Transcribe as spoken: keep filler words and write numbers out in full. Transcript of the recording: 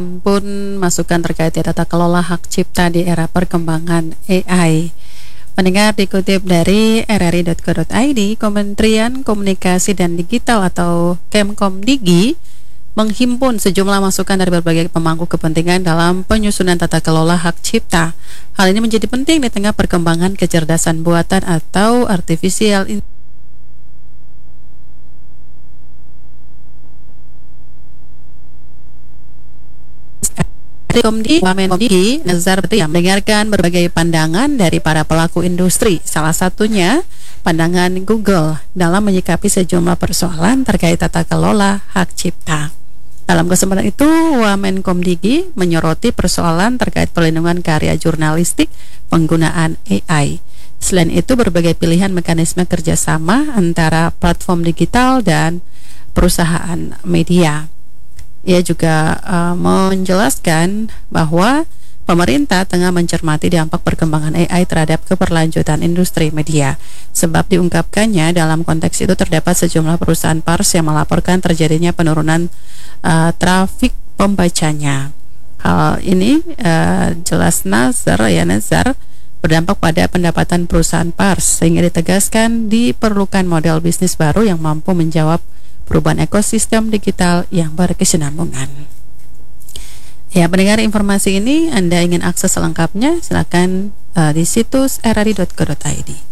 pun masukan terkait tata kelola hak cipta di era perkembangan A I. Pendengar, dikutip dari r r i titik co titik i d, Kementerian Komunikasi dan Digital atau Kemkomdigi menghimpun sejumlah masukan dari berbagai pemangku kepentingan dalam penyusunan tata kelola hak cipta. Hal ini menjadi penting di tengah perkembangan kecerdasan buatan atau artificial intelligence. Komdigi Nazar yang mendengarkan berbagai pandangan dari para pelaku industri, salah satunya pandangan Google dalam menyikapi sejumlah persoalan terkait tata kelola hak cipta. Dalam kesempatan itu, Wamenkomdigi menyoroti persoalan terkait perlindungan karya jurnalistik penggunaan A I. Selain itu, berbagai pilihan mekanisme kerjasama antara platform digital dan perusahaan media. Ia juga uh, menjelaskan bahwa pemerintah tengah mencermati dampak perkembangan A I terhadap keberlanjutan industri media. Sebab diungkapkannya dalam konteks itu terdapat sejumlah perusahaan pers yang melaporkan terjadinya penurunan uh, trafik pembacanya. Hal ini uh, jelas Nazar ya Nazar berdampak pada pendapatan perusahaan pers, sehingga ditegaskan diperlukan model bisnis baru yang mampu menjawab perubahan ekosistem digital yang berkesinambungan. Ya, pendengar, informasi ini Anda ingin akses selengkapnya, silakan uh, di situs r r i titik co titik i d.